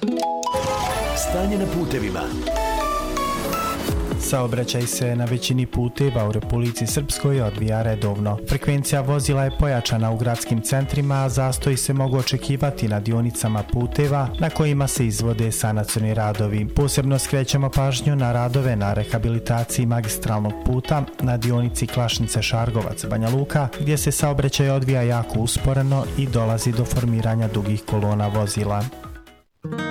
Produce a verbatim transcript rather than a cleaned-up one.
Stanje na putevima. Saobraćaj se na većini puteva u Republici Srpskoj odvija redovno. Frekvencija vozila je pojačana u gradskim centrima, a zastoji se mogu očekivati na dionicama puteva na kojima se izvode sanacioni radovi. Posebno skrećemo pažnju na radove na rehabilitaciji magistralnog puta na dionici Klašnice-Šargovac-Banja Luka, gdje se saobraćaj odvija jako usporeno i dolazi do formiranja dugih kolona vozila.